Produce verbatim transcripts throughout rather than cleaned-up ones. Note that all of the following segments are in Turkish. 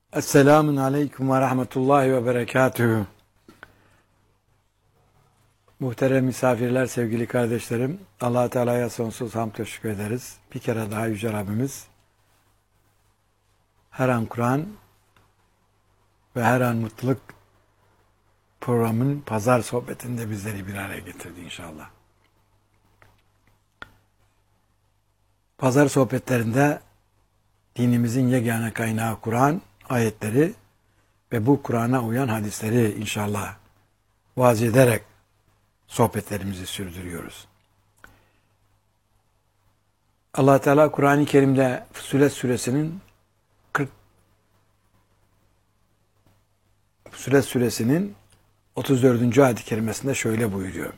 Esselamun Aleyküm ve Rahmetullahi ve Berekatühü. Muhterem misafirler, sevgili kardeşlerim, Allah-u Teala'ya sonsuz hamd teşekkür ederiz. Bir kere daha Yüce Rabbimiz her an Kur'an ve her an mutluluk programının pazar sohbetinde bizleri bir araya getirdi inşallah. Pazar sohbetlerinde dinimizin yegane kaynağı Kur'an ayetleri ve bu Kur'an'a uyan hadisleri inşallah vaaz ederek sohbetlerimizi sürdürüyoruz. Allah Teala Kur'an-ı Kerim'de Fussilet suresinin kırk Fussilet suresinin otuz dördüncü ayet-i kerimesinde şöyle buyuruyor.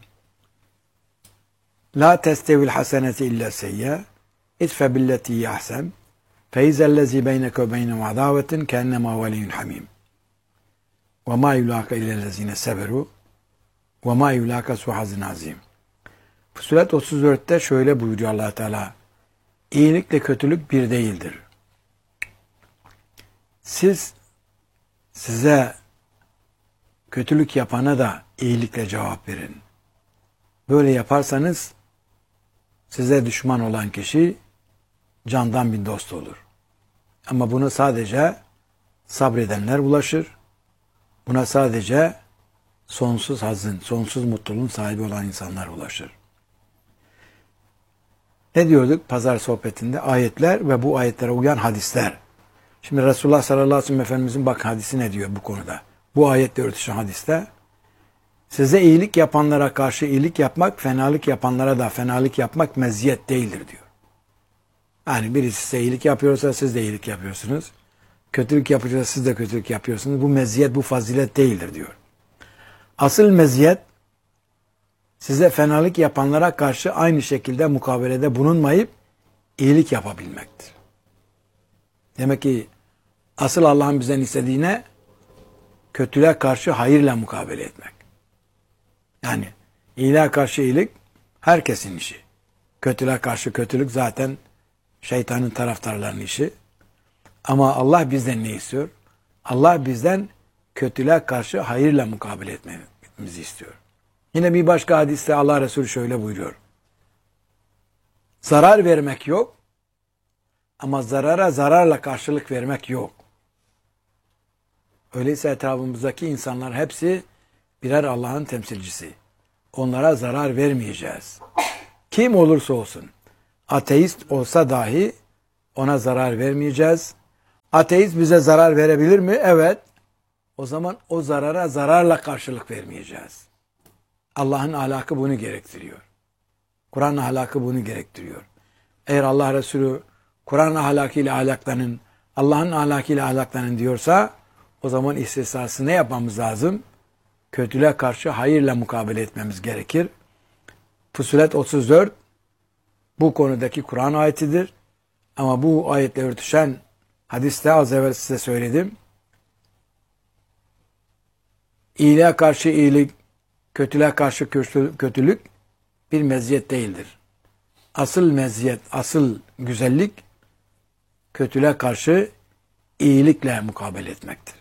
La testevil haseneti illa seyye idfe billeti ahsen feyzellezi beyneke ve beyne adavetin kennema veliyyun hamim ve ma yulaka illellezine seberu ve ma yulaka suhazin azim. Fussilet otuz dörtte şöyle buyuruyor Allah Teala. İyilikle kötülük bir değildir. Siz size kötülük yapana da iyilikle cevap verin. Böyle yaparsanız size düşman olan kişi candan bir dost olur. Ama bunu sadece sabredenler ulaşır. Buna sadece sonsuz hazın, sonsuz mutluluğun sahibi olan insanlar ulaşır. Ne diyorduk pazar sohbetinde? Ayetler ve bu ayetlere uyan hadisler. Şimdi Resulullah sallallahu aleyhi ve sellem Efendimizin bak hadisi ne diyor bu konuda? Bu ayetle örtüşen hadiste size iyilik yapanlara karşı iyilik yapmak, fenalık yapanlara da fenalık yapmak meziyet değildir diyor. Yani birisi size iyilik yapıyorsa siz de iyilik yapıyorsunuz. Kötülük yapıyorsa siz de kötülük yapıyorsunuz. Bu meziyet, bu fazilet değildir diyor. Asıl meziyet size fenalık yapanlara karşı aynı şekilde mukabelede bulunmayıp iyilik yapabilmektir. Demek ki asıl Allah'ın bizden istediğine kötülüğe karşı hayırla mukabele etmek. Yani iyiliğe karşı iyilik herkesin işi. Kötülüğe karşı kötülük zaten şeytanın taraftarlarının işi. Ama Allah bizden ne istiyor? Allah bizden kötülüğe karşı hayırla mukabele etmemizi istiyor. Yine bir başka hadiste Allah Resulü şöyle buyuruyor. Zarar vermek yok ama zarara zararla karşılık vermek yok. Öyleyse etrafımızdaki insanlar hepsi birer Allah'ın temsilcisi. Onlara zarar vermeyeceğiz. Kim olursa olsun. Ateist olsa dahi ona zarar vermeyeceğiz. Ateist bize zarar verebilir mi? Evet. O zaman o zarara zararla karşılık vermeyeceğiz. Allah'ın ahlakı bunu gerektiriyor. Kur'an ahlakı bunu gerektiriyor. Eğer Allah Resulü Kur'an ahlakıyla ahlaklanın, Allah'ın ahlakıyla ahlaklanın diyorsa o zaman istisnası ne yapmamız lazım? Kötülüğe karşı hayırla mukabele etmemiz gerekir. Fussilet otuz dört bu konudaki Kur'an ayetidir. Ama bu ayetle örtüşen hadiste az evvel size söyledim. İyiliğe karşı iyilik, kötülüğe karşı kötülük bir meziyet değildir. Asıl meziyet, asıl güzellik kötülüğe karşı iyilikle mukabele etmektir.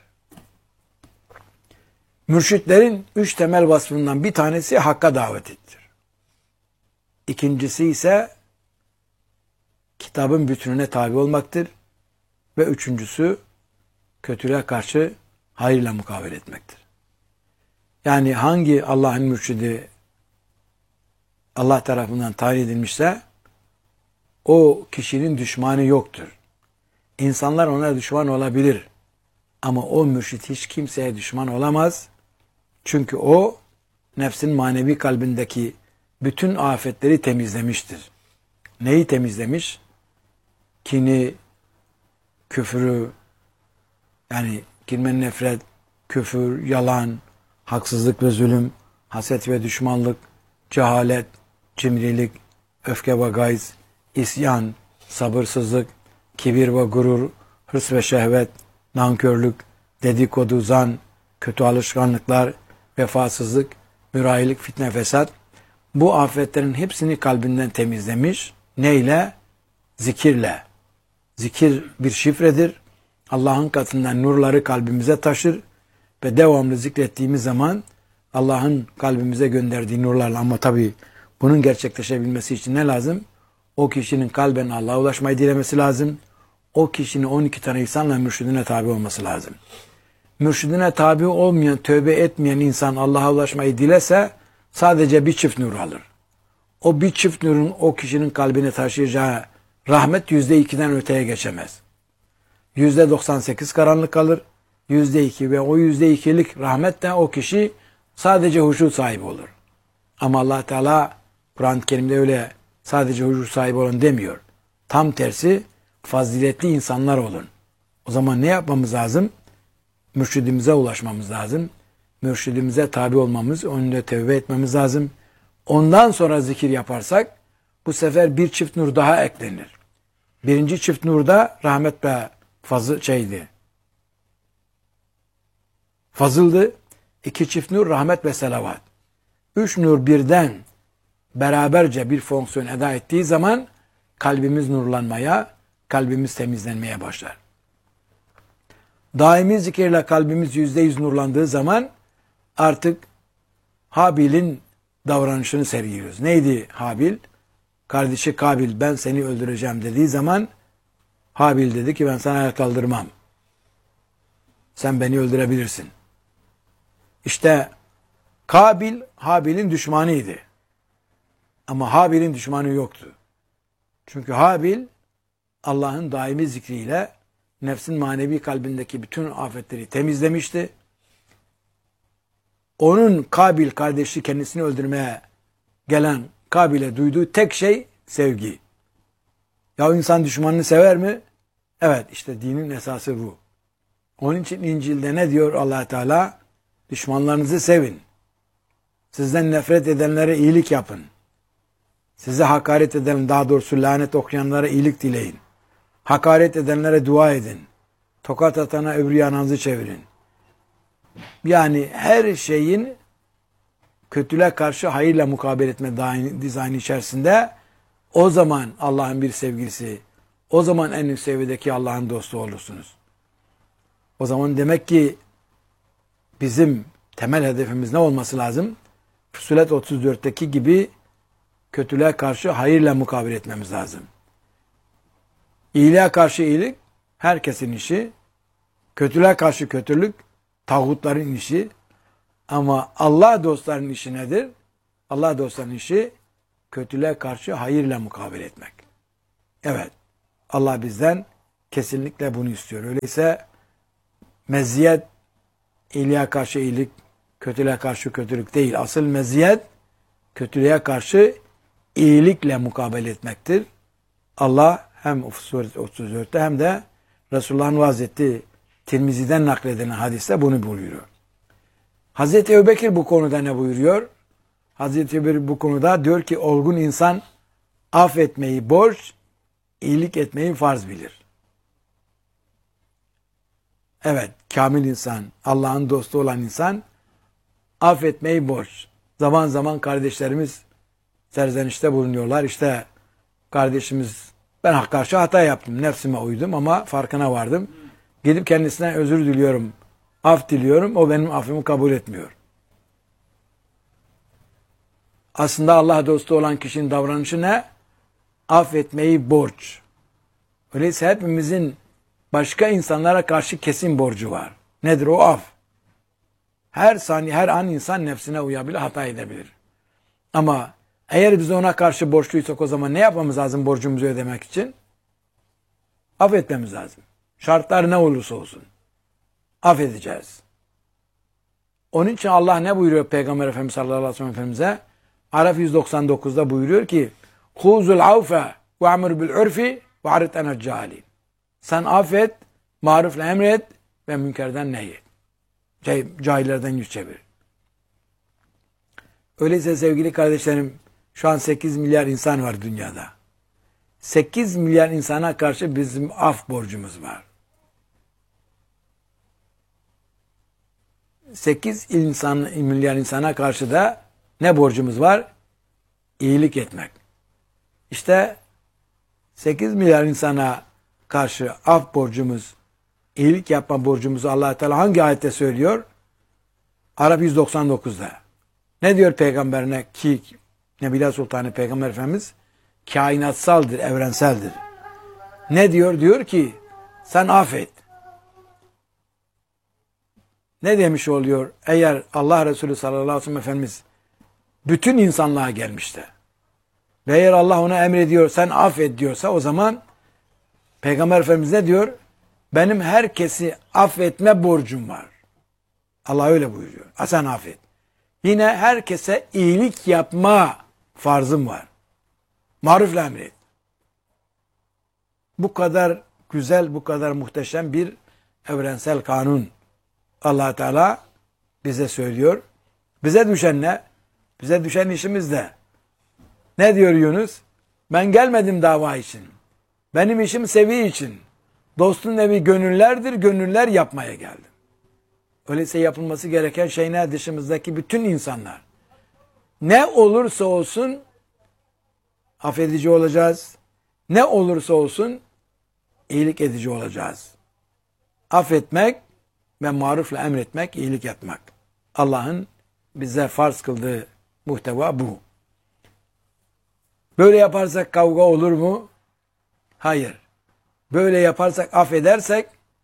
Mürşitlerin üç temel vasfından bir tanesi hakka davet ettir. İkincisi ise kitabın bütününe tabi olmaktır. Ve üçüncüsü kötülüğe karşı hayırla mukabele etmektir. Yani hangi Allah'ın mürşidi Allah tarafından tayin edilmişse o kişinin düşmanı yoktur. İnsanlar ona düşman olabilir. Ama o mürşit hiç kimseye düşman olamaz. Çünkü o nefsin manevi kalbindeki bütün afetleri temizlemiştir. Neyi temizlemiş? Kini, küfrü, yani kin ve nefret, küfür, yalan, haksızlık ve zulüm, haset ve düşmanlık, cehalet, cimrilik, öfke ve gayz, isyan, sabırsızlık, kibir ve gurur, hırs ve şehvet, nankörlük, dedikodu, zan, kötü alışkanlıklar, vefasızlık, mürahilik, fitne, fesat, bu afetlerin hepsini kalbinden temizlemiş. Neyle? Zikirle. Zikir bir şifredir. Allah'ın katından nurları kalbimize taşır ve devamlı zikrettiğimiz zaman Allah'ın kalbimize gönderdiği nurlarla, ama tabii bunun gerçekleşebilmesi için ne lazım? O kişinin kalben Allah'a ulaşmayı dilemesi lazım. O kişinin on iki tane insanla mürşidine tabi olması lazım. Mürşidine tabi olmayan, tövbe etmeyen insan Allah'a ulaşmayı dilese sadece bir çift nur alır. O bir çift nurun o kişinin kalbine taşıyacağı rahmet yüzde ikiden öteye geçemez. Yüzde doksan sekiz karanlık kalır. Yüzde iki ve o yüzde ikilik rahmetle o kişi sadece huşu sahibi olur. Ama Allah Teala Kur'an-ı Kerim'de öyle sadece huşu sahibi olun demiyor. Tam tersi faziletli insanlar olun. O zaman ne yapmamız lazım? Mürşidimize ulaşmamız lazım. Mürşidimize tabi olmamız, önünde tevbe etmemiz lazım. Ondan sonra zikir yaparsak bu sefer bir çift nur daha eklenir. Birinci çift nurda rahmet ve fazıl şeydi. Fazıldı. İki çift nur rahmet ve selavat. Üç nur birden beraberce bir fonksiyon eda ettiği zaman kalbimiz nurlanmaya, kalbimiz temizlenmeye başlar. Daimi zikirle kalbimiz yüzde yüz nurlandığı zaman artık Habil'in davranışını sergiliyoruz. Neydi Habil? Kardeşi Kabil, ben seni öldüreceğim dediği zaman Habil dedi ki ben sana el kaldırmam. Sen beni öldürebilirsin. İşte Kabil Habil'in düşmanıydı. Ama Habil'in düşmanı yoktu. Çünkü Habil Allah'ın daimi zikriyle nefsin manevi kalbindeki bütün afetleri temizlemişti. Onun Kabil kardeşi kendisini öldürmeye gelen Kabil'e duyduğu tek şey sevgi. Ya insan düşmanını sever mi? Evet, işte dinin esası bu. Onun için İncil'de ne diyor Allah Teala? Düşmanlarınızı sevin. Sizden nefret edenlere iyilik yapın. Size hakaret eden, daha doğrusu lanet okuyanlara iyilik dileyin. Hakaret edenlere dua edin. Tokat atana öbür yanınızı çevirin. Yani her şeyin kötülüğe karşı hayırla mukabele etme dizaynı içerisinde o zaman Allah'ın bir sevgilisi, o zaman en üst seviyedeki Allah'ın dostu olursunuz. O zaman demek ki bizim temel hedefimiz ne olması lazım? Fussilet otuz dörtteki gibi kötülüğe karşı hayırla mukabele etmemiz lazım. İyiliğe karşı iyilik herkesin işi, kötülüğe karşı kötülük tağutların işi, ama Allah dostlarının işi nedir? Allah dostlarının işi kötülüğe karşı hayırla mukabele etmek. Evet, Allah bizden kesinlikle bunu istiyor. Öyleyse meziyet iyiliğe karşı iyilik, kötülüğe karşı kötülük değil. Asıl meziyet kötülüğe karşı iyilikle mukabele etmektir. Allah hem Suresi otuz dörtte hem de Resulullah'ın vaaz ettiği Tirmizi'den nakledilen hadiste bunu buyuruyor. Hazreti Ebubekir bu konuda ne buyuruyor? Hazreti Ebubekir bu konuda diyor ki olgun insan affetmeyi borç, iyilik etmeyi farz bilir. Evet, kamil insan, Allah'ın dostu olan insan affetmeyi borç. Zaman zaman kardeşlerimiz serzenişte bulunuyorlar. İşte kardeşimiz ben karşı hata yaptım, nefsime uydum ama farkına vardım. Gidip kendisinden özür diliyorum, af diliyorum, o benim affımı kabul etmiyor. Aslında Allah dostu olan kişinin davranışı ne? Affetmeyi borç. Öyleyse hepimizin başka insanlara karşı kesin borcu var. Nedir o? Af. Her saniye, her an insan nefsine uyabilir, hata edebilir. Ama eğer biz ona karşı borçluysak o zaman ne yapmamız lazım borcumuzu ödemek için? Affetmemiz lazım. Şartlar ne olursa olsun. Affedeceğiz. Onun için Allah ne buyuruyor Peygamber Efendimiz sallallahu aleyhi ve sellem Efendimiz'e? Araf yüz doksan dokuzda buyuruyor ki Huzul avfe ve amr bil urfi ve arit enel cahilin. Sen affet, marufla emret ve münkerden nehyet. Cahillerden yüz çevir. Öyleyse sevgili kardeşlerim, şu an sekiz milyar insan var dünyada. sekiz milyar insana karşı bizim af borcumuz var. sekiz insan, milyar insana karşı da ne borcumuz var? İyilik etmek. İşte sekiz milyar insana karşı af borcumuz, iyilik yapma borcumuzu Allah Teala hangi ayette söylüyor? Araf yüz doksan dokuzda. Ne diyor peygamberine ki Nebila Sultanı Peygamber Efendimiz kainatsaldır, evrenseldir. Ne diyor? Diyor ki sen affet. Ne demiş oluyor? Eğer Allah Resulü sallallahu aleyhi ve sellem Efendimiz bütün insanlığa gelmişti. Ve eğer Allah ona emrediyor, sen affet diyorsa o zaman Peygamber Efendimiz ne diyor? Benim herkesi affetme borcum var. Allah öyle buyuruyor. Ha, sen affet. Yine herkese iyilik yapma farzım var. Marufla emret. Bu kadar güzel, bu kadar muhteşem bir evrensel kanun Allah Teala bize söylüyor. Bize düşen ne? Bize düşen işimiz de. Ne diyor Yunus? Ben gelmedim dava için. Benim işim sevi için. Dostun evi gönüllerdir, gönüller yapmaya geldim. Öyleyse yapılması gereken şey ne? Dışımızdaki bütün insanlar. Ne olursa olsun affedici olacağız. Ne olursa olsun iyilik edici olacağız. Affetmek ve marufla emretmek, iyilik yapmak. Allah'ın bize farz kıldığı muhteva bu. Böyle yaparsak kavga olur mu? Hayır. Böyle yaparsak, affedersek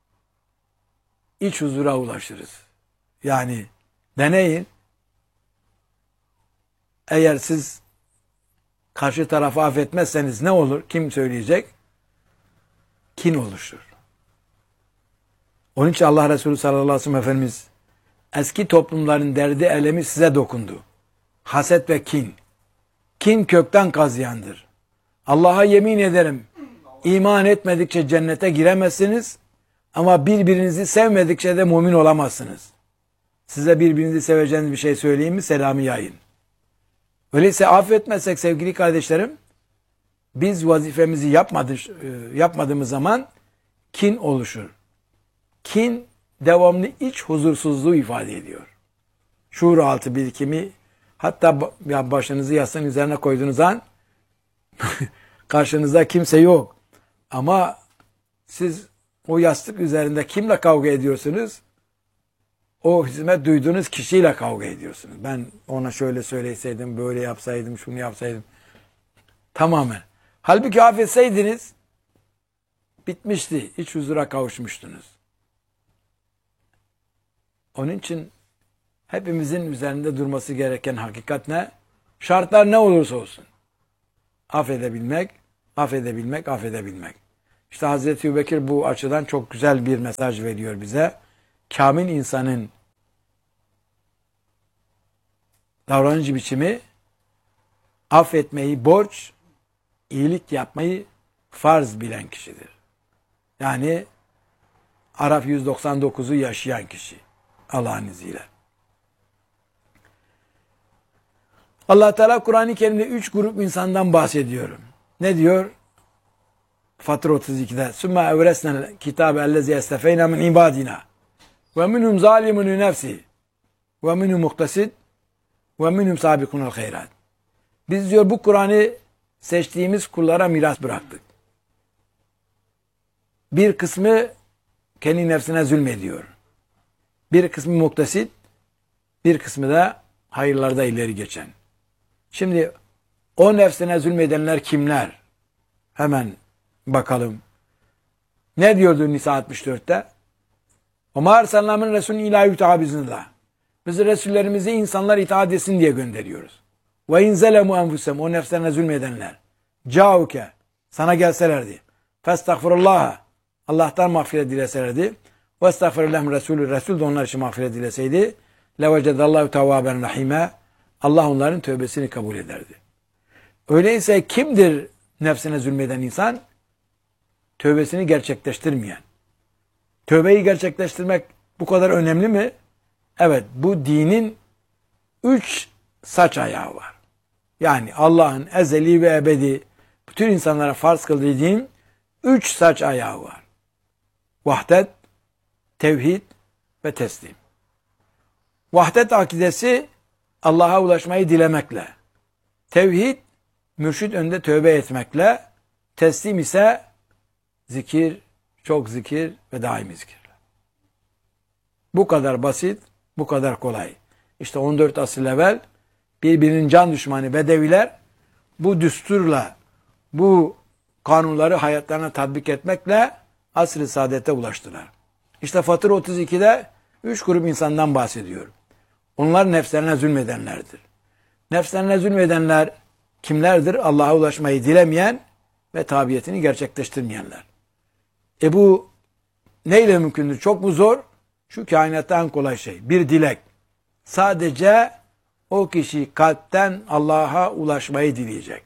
iç huzura ulaşırız. Yani deneyin. Eğer siz karşı tarafı affetmezseniz ne olur? Kim söyleyecek? Kin oluşur. Onun için Allah Resulü sallallahu aleyhi ve sellem Efendimiz eski toplumların derdi elemi size dokundu. Haset ve kin. Kin kökten kazıyandır. Allah'a yemin ederim iman etmedikçe cennete giremezsiniz ama birbirinizi sevmedikçe de mümin olamazsınız. Size birbirinizi seveceğiniz bir şey söyleyeyim mi? Selamı yayın. Öyleyse affetmezsek sevgili kardeşlerim biz vazifemizi yapmadık, yapmadığımız zaman kin oluşur. Kin devamlı iç huzursuzluğu ifade ediyor. Şuur altı birikimi hatta başınızı yastığın üzerine koyduğunuz an karşınızda kimse yok. Ama siz o yastık üzerinde kimle kavga ediyorsunuz? O hizmet duyduğunuz kişiyle kavga ediyorsunuz. Ben ona şöyle söyleseydim, böyle yapsaydım, şunu yapsaydım. Tamamen. Halbuki affetseydiniz bitmişti. İç huzura kavuşmuştunuz. Onun için hepimizin üzerinde durması gereken hakikat ne? Şartlar ne olursa olsun. Affedebilmek, affedebilmek, affedebilmek. İşte Hazreti Ebubekir bu açıdan çok güzel bir mesaj veriyor bize. Kamil insanın davranış biçimi affetmeyi borç, iyilik yapmayı farz bilen kişidir. Yani Araf yüz doksan dokuzu yaşayan kişi. Allah'ın izniyle. Allah Teala Kur'an-ı Kerim'de üç grup insandan bahsediyor. Ne diyor? Fatır otuz ikide. Sümme evresnel kitabe ellezi estefeyna min ibadina. Ve minhum zalimun li nefsi. Ve minhum muhtasid. Ve minhum sabikunul hayrat. Biz diyor bu Kur'an'ı seçtiğimiz kullara miras bıraktık. Bir kısmı kendi nefsine zulmediyor. Bir kısmı muktasid, bir kısmı da hayırlarda ileri geçen. Şimdi o nefsine zulmedenler kimler? Hemen bakalım. Ne diyordu Nisa altmış dörtte? وَمَا اَرْسَلْنَا مِنْ رَسُولٍ اِلَٰهِ يُتَعَى بِزْنِ. Biz Resullerimizi insanlar itaat etsin diye gönderiyoruz. وَاِنْ زَلَمُوا اَنْفُسَهُمْ. O nefslerine zulmedenler. جَاءُكَ. Sana gelselerdi. فَاسْتَغْفِرُ اللّٰهَ. Allah'tan mağfiret dileselerdi. وَاسْتَغْفِرُ لَهُمْ Resulü. Resul de onlar için mağfiret dileseydi. لَوَجَدَ اللّٰهُ تَوَّابًا رَحِيمًا. Allah onların tövbesini kabul ederdi. Öyleyse kimdir nefsine zulmeden insan? Tövbesini gerçekleştirmeyen. Tövbeyi gerçekleştirmek bu kadar önemli mi? Evet, bu dinin üç saç ayağı var. Yani Allah'ın ezeli ve ebedi bütün insanlara farz kıldığı din üç saç ayağı var. Vahdet, tevhid ve teslim. Vahdet akidesi Allah'a ulaşmayı dilemekle. Tevhid, mürşid önünde tövbe etmekle. Teslim ise zikir, çok zikir ve daimi zikirle. Bu kadar basit, bu kadar kolay. İşte on dört asır evvel birbirinin can düşmanı Bedeviler bu düsturla, bu kanunları hayatlarına tatbik etmekle asr-ı saadete ulaştılar. İşte Fatır otuz ikide üç grup insandan bahsediyor. Onlar nefslerine zulmedenlerdir. Nefslerine zulmedenler kimlerdir? Allah'a ulaşmayı dilemeyen ve tabiyetini gerçekleştirmeyenler. E bu neyle mümkündür? Çok mu zor? Şu kainatta en kolay şey. Bir dilek. Sadece o kişi kalpten Allah'a ulaşmayı dileyecek.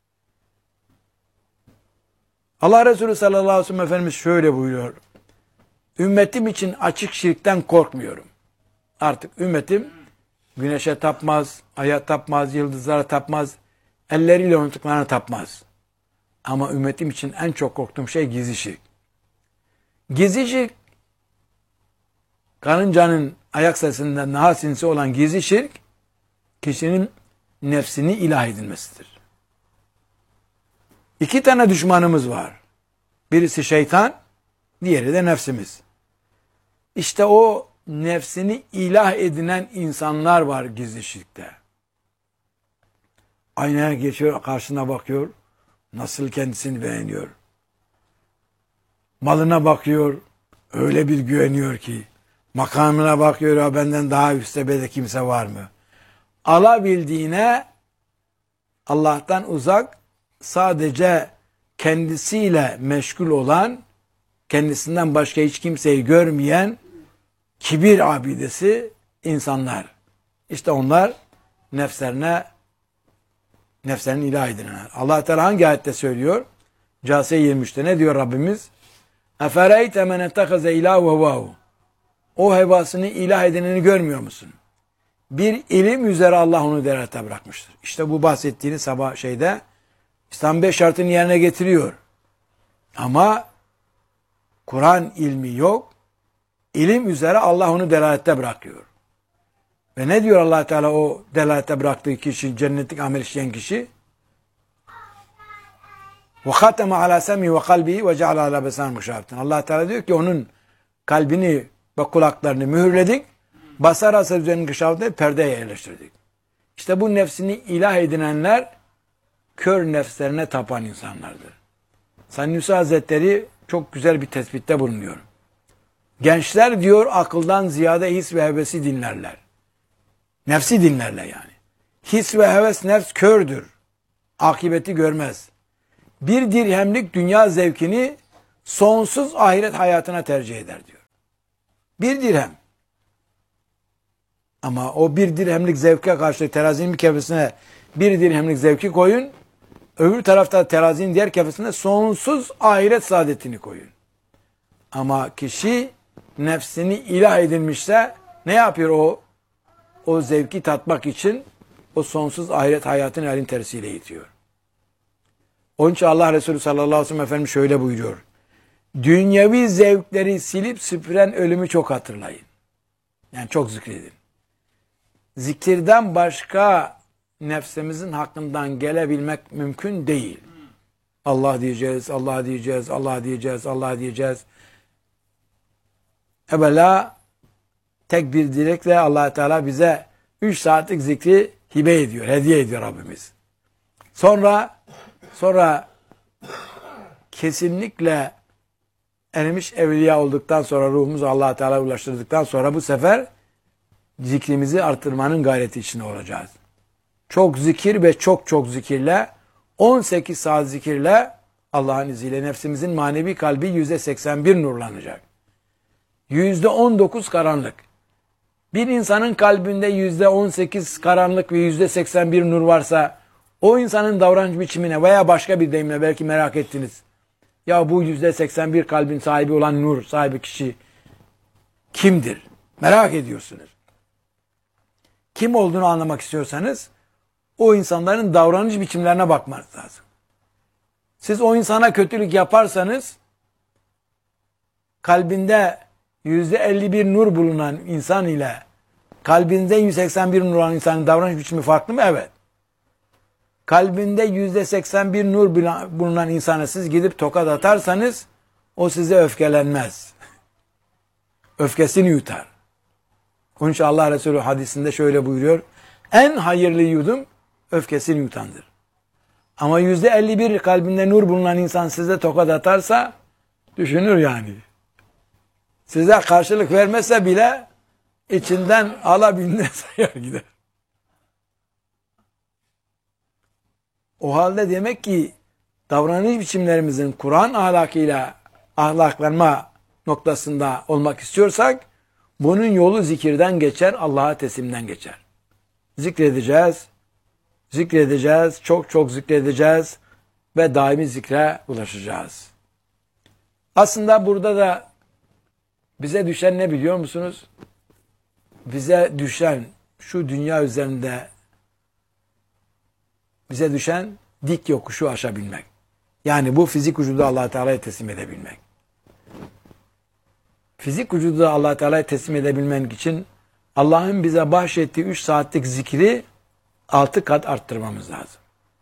Allah Resulü sallallahu aleyhi ve sellem Efendimiz şöyle buyuruyor. Ümmetim için açık şirkten korkmuyorum. Artık ümmetim güneşe tapmaz, aya tapmaz, yıldızlara tapmaz, elleriyle oynadıklarına tapmaz. Ama ümmetim için en çok korktuğum şey gizli şirk. Gizli şirk, karıncanın ayak sesinden daha sinsi olan gizli şirk, kişinin nefsini ilah edilmesidir. İki tane düşmanımız var. Birisi şeytan, diğeri de nefsimiz. İşte o nefsini ilah edinen insanlar var gizli şirkte. Aynaya geçiyor, karşına bakıyor, nasıl kendisini beğeniyor. Malına bakıyor, öyle bir güveniyor ki, makamına bakıyor, ya benden daha üst seviyede kimse var mı? Alabildiğine Allah'tan uzak, sadece kendisiyle meşgul olan, kendisinden başka hiç kimseyi görmeyen kibir abidesi insanlar. İşte onlar nefslerine nefslerini ilah edinenler. Allah Teala hangi ayette söylüyor? Câsiye yirmi üçte ne diyor Rabbimiz? Efereyte men ettehaze ilâhu hevahu. O hevasını ilah edineni görmüyor musun? Bir ilim üzere Allah onu derete bırakmıştır. İşte bu bahsettiğini sabah şeyde İslam beş şartını yerine getiriyor. Ama Kur'an ilmi yok. İlim üzere Allah onu delalette bırakıyor. Ve ne diyor Allah Teala o delalette bıraktığı kişi, cennetlik amel işleyen kişi? Ve hateme ala sem'i ve kalbi ve ceala ala besan muşahabtin. Allah Teala diyor ki onun kalbini ve kulaklarını mühürledik. Basar asır üzerinin kışavda perdeye yerleştirdik. İşte bu nefsini ilah edinenler kör nefslerine tapan insanlardır. Sanusi Hazretleri çok güzel bir tespitte bulunuyor. Gençler diyor akıldan ziyade his ve hevesi dinlerler. Nefsi dinlerler yani. His ve heves nefs kördür. Akibeti görmez. Bir dirhemlik dünya zevkini sonsuz ahiret hayatına tercih eder diyor. Bir dirhem. Ama o bir dirhemlik zevke karşı terazinin bir kefesine bir dirhemlik zevki koyun. Öbür tarafta terazinin diğer kefesine sonsuz ahiret saadetini koyun. Ama kişi nefsini ilah edinmişse ne yapıyor o? O zevki tatmak için o sonsuz ahiret hayatını elin tersiyle itiyor. Onun için Allah Resulü sallallahu aleyhi ve sellem Efendimiz şöyle buyuruyor. Dünyevi zevkleri silip süpüren ölümü çok hatırlayın. Yani çok zikredin. Zikirden başka nefsimizin hakkından gelebilmek mümkün değil. Allah diyeceğiz, Allah diyeceğiz, Allah diyeceğiz, Allah diyeceğiz. Evvela tek bir dilekle Allah Teala bize üç saatlik zikri hibe ediyor, hediye ediyor Rabbimiz. Sonra sonra kesinlikle erimiş evliya olduktan sonra ruhumuzu Allah Teala ulaştırdıktan sonra bu sefer zikrimizi artırmanın gayreti içinde olacağız. Çok zikir ve çok çok zikirle on sekiz saat zikirle Allah'ın izniyle nefsimizin manevi kalbi yüzde seksen bir nurlanacak. yüzde on dokuz karanlık. Bir insanın kalbinde yüzde on sekiz karanlık ve yüzde seksen bir nur varsa o insanın davranış biçimine veya başka bir deyimle belki merak ettiniz. Ya bu yüzde seksen bir kalbin sahibi olan nur sahibi kişi kimdir? Merak ediyorsunuz. Kim olduğunu anlamak istiyorsanız o insanların davranış biçimlerine bakmanız lazım. Siz o insana kötülük yaparsanız kalbinde yüzde elli bir nur bulunan insan ile kalbinde yüzde seksen bir nur olan insanın davranış biçimi farklı mı? Evet. Kalbinde yüzde seksen bir nur bulunan insana siz gidip tokat atarsanız o size öfkelenmez. Öfkesini yutar. Onun için Allah Resulü hadisinde şöyle buyuruyor. En hayırlı yudum öfkesini yutandır. Ama yüzde elli bir kalbinde nur bulunan insan size tokat atarsa düşünür yani. Size karşılık vermezse bile içinden alabildiğine sayar gider. O halde demek ki davranış biçimlerimizin Kur'an ahlakıyla ahlaklanma noktasında olmak istiyorsak bunun yolu zikirden geçer, Allah'a teslimden geçer. Zikredeceğiz, zikredeceğiz, çok çok zikredeceğiz ve daimi zikre ulaşacağız. Aslında burada da bize düşen ne biliyor musunuz? Bize düşen şu dünya üzerinde bize düşen dik yokuşu aşabilmek. Yani bu fizik vücudu Allah Teala'ya teslim edebilmek. Fizik vücudu Allah Teala'ya teslim edebilmek için Allah'ın bize bahşettiği üç saatlik zikri altı kat arttırmamız lazım.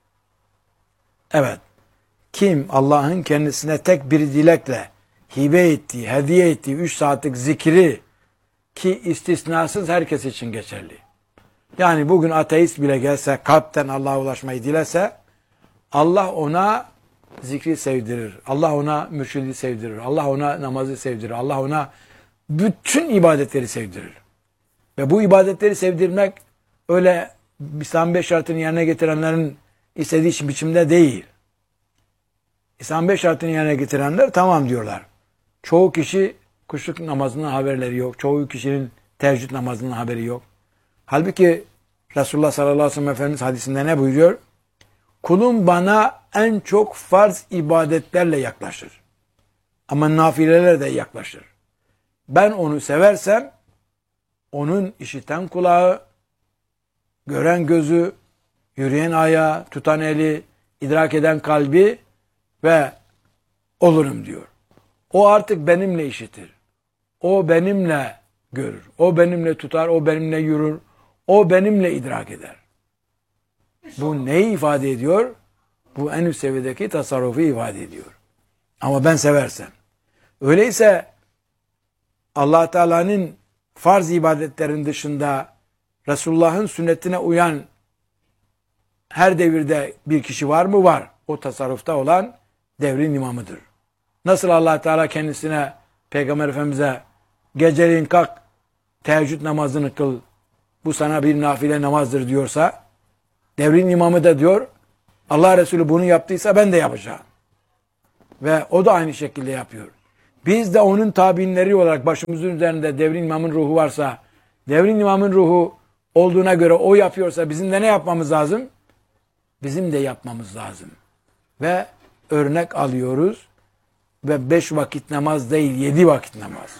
Evet. Kim Allah'ın kendisine tek bir dilekle hibe ettiği, hediye ettiği üç saatlik zikri ki istisnasız herkes için geçerli. Yani bugün ateist bile gelse, kalpten Allah'a ulaşmayı dilese, Allah ona zikri sevdirir. Allah ona mürşidi sevdirir. Allah ona namazı sevdirir. Allah ona bütün ibadetleri sevdirir. Ve bu ibadetleri sevdirmek öyle İslam beş şartını yerine getirenlerin istediği biçimde değil. İslam beş şartını yerine getirenler tamam diyorlar. Çoğu kişi kuşluk namazının haberleri yok. Çoğu kişinin teheccüd namazının haberi yok. Halbuki Resulullah sallallahu aleyhi ve sellem Efendimiz hadisinde ne buyuruyor? Kulum bana en çok farz ibadetlerle yaklaşır. Ama nafileler de yaklaşır. Ben onu seversem onun işiten kulağı, gören gözü, yürüyen ayağı, tutan eli, idrak eden kalbi ve olurum diyor. O artık benimle işitir. O benimle görür. O benimle tutar, o benimle yürür. O benimle idrak eder. Bu neyi ifade ediyor? Bu en üst seviyedeki tasarrufu ifade ediyor. Ama ben seversem. Öyleyse Allah Teala'nın farz ibadetlerin dışında Resulullah'ın sünnetine uyan her devirde bir kişi var mı? Var. O tasarrufta olan devrin imamıdır. Nasıl Allah Teala kendisine, Peygamber Efendimiz'e geceleyin kalk, teheccüd namazını kıl, bu sana bir nafile namazdır diyorsa, devrin imamı da diyor, Allah Resulü bunu yaptıysa ben de yapacağım. Ve o da aynı şekilde yapıyor. Biz de onun tabinleri olarak başımızın üzerinde devrin imamın ruhu varsa, devrin imamın ruhu olduğuna göre o yapıyorsa bizim de ne yapmamız lazım? Bizim de yapmamız lazım. Ve örnek alıyoruz ve beş vakit namaz değil, yedi vakit namaz.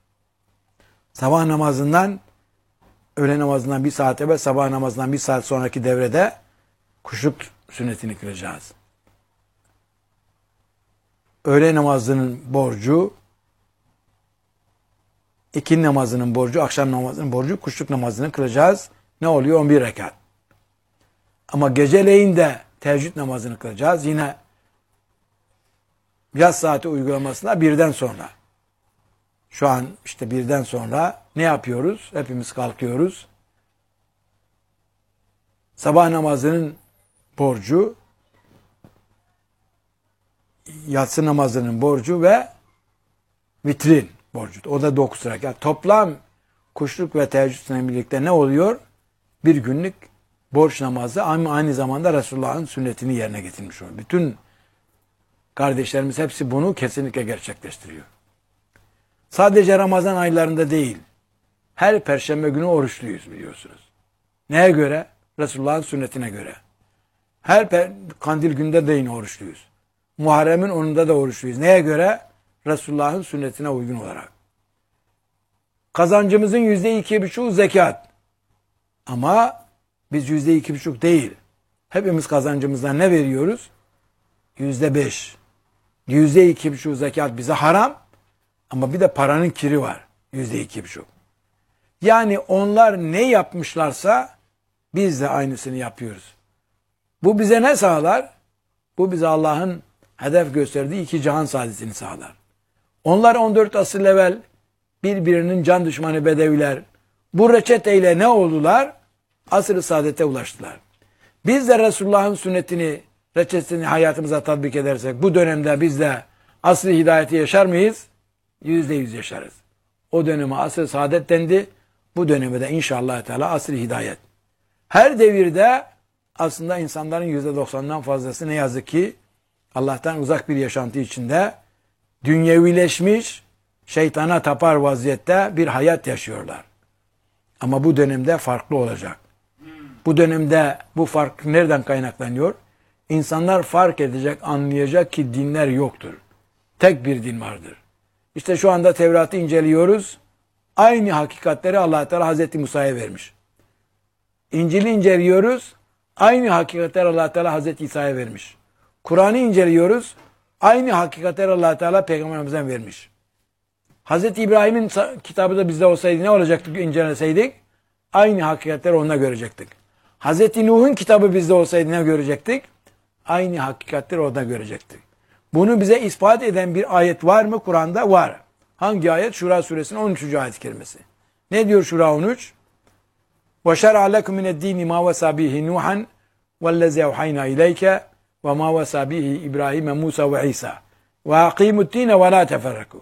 Sabah namazından, öğle namazından bir saat evvel, sabah namazından bir saat sonraki devrede kuşluk sünnetini kılacağız. Öğle namazının borcu, ikindi namazının borcu, akşam namazının borcu, kuşluk namazını kılacağız. Ne oluyor? on bir rekat. Ama geceleyin de teheccüd namazını kılacağız. Yine yaz saati uygulamasına birden sonra. Şu an işte birden sonra ne yapıyoruz? Hepimiz kalkıyoruz. Sabah namazının borcu, yatsı namazının borcu ve vitrin borcu. O da dokuz rekat. Toplam kuşluk ve teheccüdle birlikte ne oluyor? Bir günlük borç namazı ama aynı zamanda Resulullah'ın sünnetini yerine getirmiş oluyor. Bütün kardeşlerimiz hepsi bunu kesinlikle gerçekleştiriyor. Sadece Ramazan aylarında değil, her perşembe günü oruçluyuz biliyorsunuz. Neye göre? Resulullah'ın sünnetine göre. Her kandil günde de yine oruçluyuz. Muharrem'in onunda da oruçluyuz. Neye göre? Resulullah'ın sünnetine uygun olarak. Kazancımızın yüzde iki buçuğu zekat. Ama biz yüzde iki buçuk değil. Hepimiz kazancımızdan ne veriyoruz? Yüzde beş. Yüzde iki buçuğu zekat bize haram. Ama bir de paranın kiri var. Yüzde iki buçuk. Yani onlar ne yapmışlarsa biz de aynısını yapıyoruz. Bu bize ne sağlar? Bu bize Allah'ın hedef gösterdiği iki cihan saadetini sağlar. Onlar on dört asır evvel birbirinin can düşmanı bedeviler, Bu reçeteyle ne oldular? Asr-ı saadete ulaştılar. Biz de Resulullah'ın sünnetini, reçetesini hayatımıza tatbik edersek bu dönemde biz de asr-ı hidayeti yaşar mıyız? Yüzde yüz yaşarız. O döneme asr-ı saadet dendi. Bu döneme de inşallah Teala asr-ı hidayet. Her devirde aslında insanların yüzde doksanından fazlası ne yazık ki Allah'tan uzak bir yaşantı içinde dünyevileşmiş, şeytana tapar vaziyette bir hayat yaşıyorlar. Ama bu dönemde farklı olacak. Bu dönemde bu fark nereden kaynaklanıyor? İnsanlar fark edecek, anlayacak ki dinler yoktur. Tek bir din vardır. İşte şu anda Tevrat'ı inceliyoruz. Aynı hakikatleri Allah Teala Hazreti Musa'ya vermiş. İncil'i inceliyoruz. Aynı hakikatleri Allah Teala Hazreti İsa'ya vermiş. Kur'an'ı inceliyoruz. Aynı hakikatleri Allah Teala Peygamberimize vermiş. Hazreti İbrahim'in kitabı da bizde olsaydı ne olacaktı inceleseydik? Aynı hakikatleri onunla görecektik. Hazreti Nuh'un kitabı bizde olsaydı ne görecektik? Aynı hakikatleri orada görecektik. Bunu bize ispat eden bir ayet var mı Kur'an'da? Var. Hangi ayet? Şura suresinin on üçüncü ayet kerimesi. Ne diyor Şura on üç? وَشَرَعَ لَكُمْ مِنَ الدِّينِ مَا وَسَى بِهِ نُوحًا وَالَّذِي أَوْحَيْنَا إِلَيْكَ وَمَا وَسَى بِهِ إِبْرَاهِيمَ مُوسَى وَعِيسَى وَأَقِيمُوا الدِّينَ وَلَا تَفَرَّقُوا.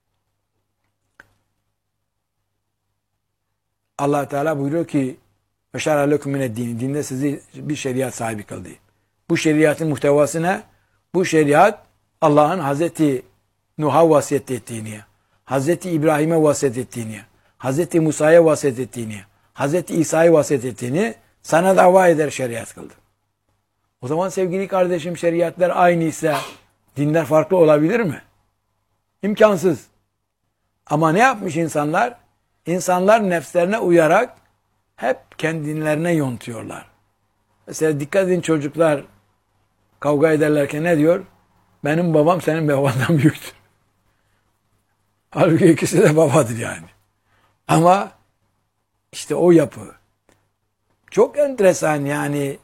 Allah Teala buyuruyor ki وَشَرَعَ لَكُمْ مِنَ الدِّينِ Dinde sizi bir şeriat sahibi kıldı. Bu şeriatın muhtevası ne? Bu şeriat Allah'ın Hazreti Nuh'a vasiyet ettiğini, Hazreti İbrahim'e vasiyet ettiğini, Hazreti Musa'ya vasiyet ettiğini, Hazreti İsa'ya vasiyet ettiğini sana dava eder şeriat kıldı. O zaman sevgili kardeşim şeriatlar aynı ise dinler farklı olabilir mi? İmkansız. Ama ne yapmış insanlar? İnsanlar nefslerine uyarak hep kendilerine yontuyorlar. Mesela dikkat edin çocuklar kavga ederlerken ne diyor? Benim babam senin babandan büyüktür. Halbuki ikisi de babadır yani. Ama işte o yapı. Çok enteresan yani.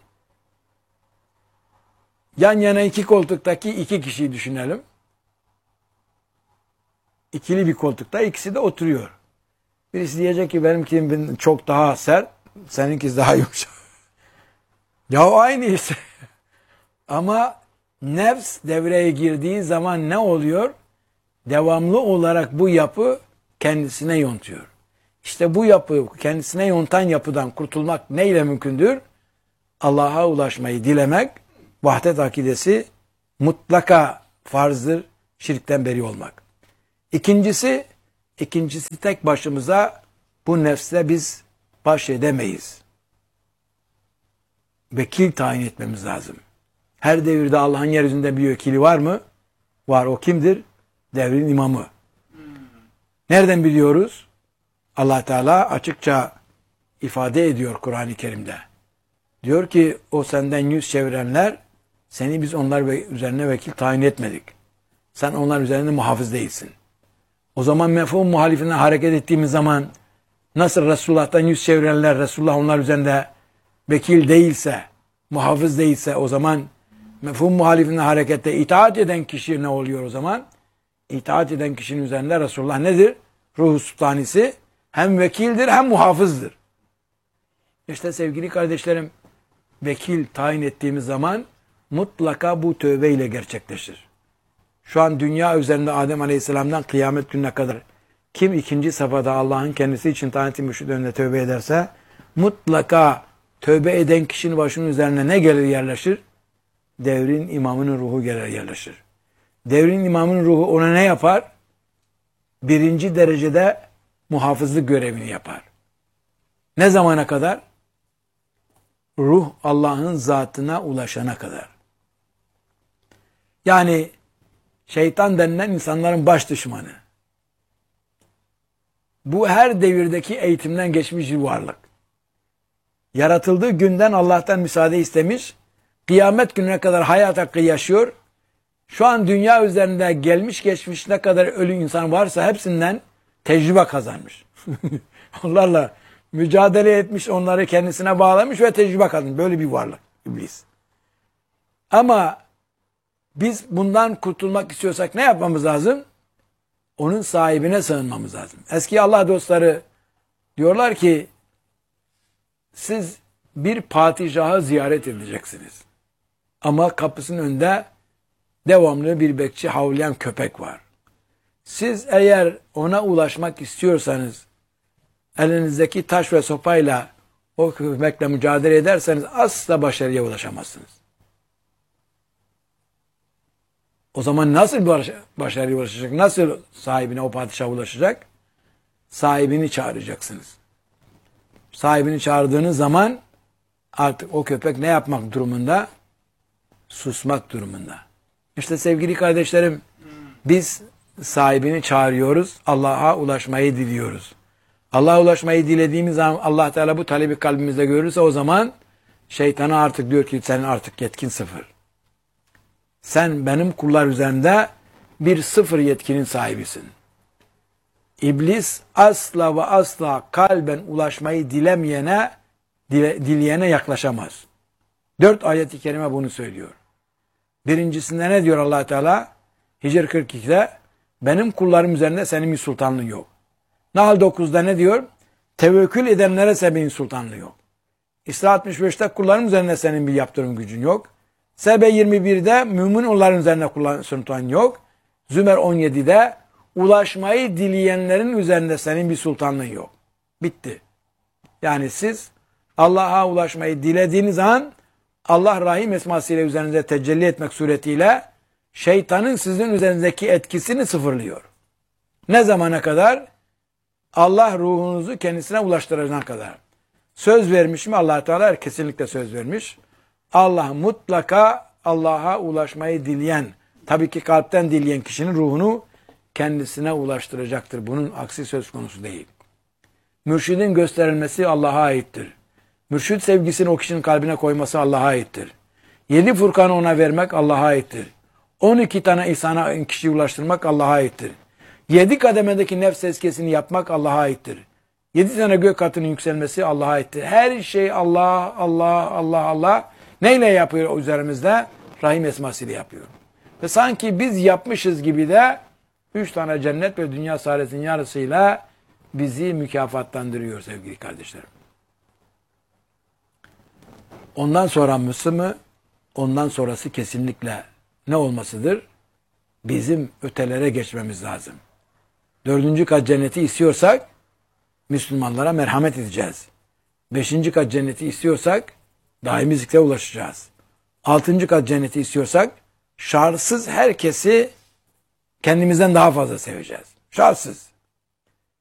Yan yana iki koltuktaki iki kişiyi düşünelim. İkili bir koltukta ikisi de oturuyor. Birisi diyecek ki benimki çok daha sert, seninkisi daha yumuşak. Ya aynı işte. Ama nefs devreye girdiği zaman ne oluyor? Devamlı olarak bu yapı kendisine yontuyor. İşte bu yapı, kendisine yontan yapıdan kurtulmak neyle mümkündür? Allah'a ulaşmayı dilemek, vahdet akidesi mutlaka farzdır, şirkten beri olmak. İkincisi, ikincisi tek başımıza bu nefsle biz baş edemeyiz. Vekil tayin etmemiz lazım. Her devirde Allah'ın yeryüzünde bir vekili var mı? Var. O kimdir? Devrin imamı. Nereden biliyoruz? Allah Teala açıkça ifade ediyor Kur'an-ı Kerim'de. Diyor ki o senden yüz çevirenler seni biz onlar üzerine vekil tayin etmedik. Sen onlar üzerinde muhafız değilsin. O zaman mefhum muhalifine hareket ettiğimiz zaman nasıl Resulullah'tan yüz çevirenler Resulullah onlar üzerinde vekil değilse, muhafız değilse o zaman mefhum muhalifine harekette itaat eden kişi ne oluyor o zaman? İtaat eden kişinin üzerinde Resulullah nedir? Ruh-u Sultanisi hem vekildir hem muhafızdır. İşte sevgili kardeşlerim vekil tayin ettiğimiz zaman mutlaka bu tövbe ile gerçekleşir. Şu an dünya üzerinde Adem Aleyhisselam'dan kıyamet gününe kadar kim ikinci safhada Allah'ın kendisi için tayin ettiği müşrik önünde tövbe ederse mutlaka tövbe eden kişinin başının üzerine ne gelir yerleşir? Devrin imamının ruhu gelir yerleşir. Devrin imamının ruhu ona ne yapar? Birinci derecede muhafızlık görevini yapar. Ne zamana kadar? Ruh Allah'ın zatına ulaşana kadar. Yani şeytan denilen insanların baş düşmanı. Bu her devirdeki eğitimden geçmiş bir varlık. Yaratıldığı günden Allah'tan müsaade istemiş, kıyamet gününe kadar hayat hakkı yaşıyor. Şu an dünya üzerinde gelmiş geçmiş ne kadar ölü insan varsa hepsinden tecrübe kazanmış. Onlarla mücadele etmiş, onları kendisine bağlamış ve tecrübe kazanmış. Böyle bir varlık iblis. Ama biz bundan kurtulmak istiyorsak ne yapmamız lazım? Onun sahibine sığınmamız lazım. Eski Allah dostları Diyorlar ki siz bir padişahı ziyaret edeceksiniz. Ama kapısının önünde devamlı bir bekçi, havlayan köpek var. Siz eğer ona ulaşmak istiyorsanız elinizdeki taş ve sopayla o köpekle mücadele ederseniz asla başarıya ulaşamazsınız. O zaman nasıl başarıya ulaşacak? Nasıl sahibine, o padişaha ulaşacak? Sahibini çağıracaksınız. Sahibini çağırdığınız zaman artık o köpek ne yapmak durumunda? Susmak durumunda. İşte sevgili kardeşlerim, biz sahibini çağırıyoruz, Allah'a ulaşmayı diliyoruz. Allah'a ulaşmayı dilediğimiz zaman Allah Teala bu talebi kalbimizde görürse o zaman şeytana artık diyor ki senin artık yetkin sıfır. Sen benim kullar üzerinde bir sıfır yetkinin sahibisin. İblis asla ve asla kalben ulaşmayı dilemeyene, dile, dileyene yaklaşamaz. Dört ayet-i kerime bunu söylüyor. Birincisinde ne diyor Allah Teala? Hicr kırk ikide benim kullarım üzerinde senin bir sultanlığın yok. Nahl dokuzda ne diyor? Tevekkül edenlere senin sultanlığı yok. İsra altmış beşte kullarım üzerinde senin bir yaptırım gücün yok. Sebe yirmi birde mümin onların üzerinde kullan sultan yok. Zümer on yedide ulaşmayı dileyenlerin üzerinde senin bir sultanlığın yok. Bitti. Yani siz Allah'a ulaşmayı dilediğiniz an Allah Rahim esmasıyla üzerinize tecelli etmek suretiyle şeytanın sizin üzerinizdeki etkisini sıfırlıyor. Ne zamana kadar? Allah ruhunuzu kendisine ulaştıracağına kadar. Söz vermiş mi? Allah Teala kesinlikle söz vermiş. Allah mutlaka Allah'a ulaşmayı dileyen, tabii ki kalpten dileyen kişinin ruhunu kendisine ulaştıracaktır. Bunun aksi söz konusu değil. Mürşidin gösterilmesi Allah'a aittir. Mürşid sevgisini o kişinin kalbine koyması Allah'a aittir. Yedi Furkan'ı ona vermek Allah'a aittir. On iki tane ihsana kişiyi ulaştırmak Allah'a aittir. Yedi kademedeki nefs tezkiyesini yapmak Allah'a aittir. Yedi tane gök katının yükselmesi Allah'a aittir. Her şey Allah, Allah, Allah, Allah. Neyle yapıyor üzerimizde? Rahim esmasıyla yapıyor. Ve sanki biz yapmışız gibi de üç tane cennet ve dünya saadetinin yarısıyla bizi mükafatlandırıyor sevgili kardeşlerim. Ondan sonrası mı? Ondan sonrası kesinlikle ne olmasıdır? Bizim ötelere geçmemiz lazım. Dördüncü kat cenneti istiyorsak Müslümanlara merhamet edeceğiz. Beşinci kat cenneti istiyorsak daimi zikre ulaşacağız. Altıncı kat cenneti istiyorsak şartsız herkesi kendimizden daha fazla seveceğiz. Şartsız.